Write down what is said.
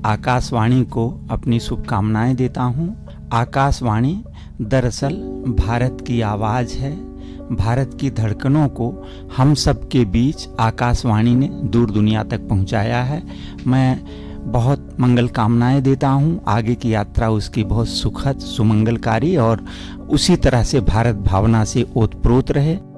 आकाशवाणी को अपनी शुभकामनाएं देता हूं। आकाशवाणी दरअसल भारत की आवाज़ है। भारत की धड़कनों को हम सब के बीच आकाशवाणी ने दूर दुनिया तक पहुंचाया है। मैं बहुत मंगल कामनाएं देता हूं। आगे की यात्रा उसकी बहुत सुखद, सुमंगलकारी और उसी तरह से भारत भावना से ओतप्रोत रहे।